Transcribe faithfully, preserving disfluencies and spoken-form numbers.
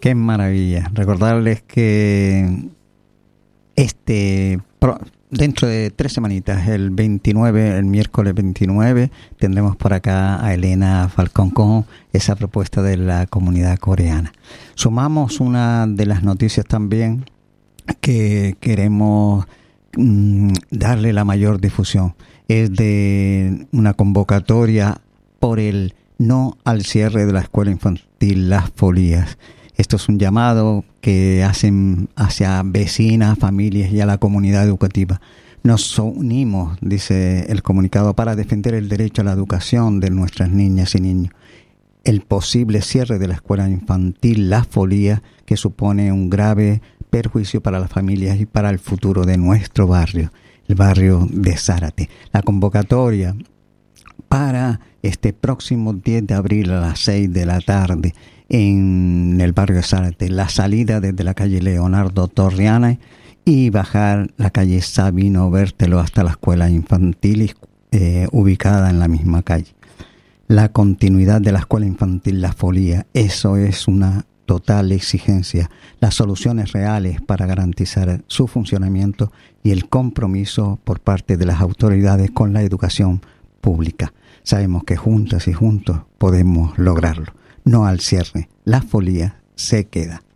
Qué maravilla. Recordarles que este dentro de tres semanitas, el veintinueve, el miércoles veintinueve, tendremos por acá a Elena Falcón con esa propuesta de la comunidad coreana. Sumamos una de las noticias también que queremos mmm, darle la mayor difusión. Es de una convocatoria por el no al cierre de la escuela infantil Las Folías. Esto es un llamado que hacen hacia vecinas, familias y a la comunidad educativa. Nos unimos, dice el comunicado, para defender el derecho a la educación de nuestras niñas y niños. El posible cierre de la escuela infantil Las Folías, que supone un grave perjuicio para las familias y para el futuro de nuestro barrio, el barrio de Zárate. La convocatoria para este próximo diez de abril a las seis de la tarde en el barrio de Zárate, la salida desde la calle Leonardo Torriana y bajar la calle Sabino Bertelo hasta la escuela infantil eh, ubicada en la misma calle. La continuidad de la escuela infantil La Folía, eso es una total exigencia. Las soluciones reales para garantizar su funcionamiento y el compromiso por parte de las autoridades con la educación pública. Sabemos que juntas y juntos podemos lograrlo. No al cierre. La Folía se queda.